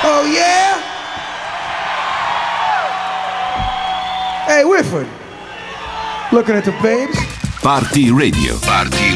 Oh yeah? Hey Whitford, looking at the babes. Party Radio. Party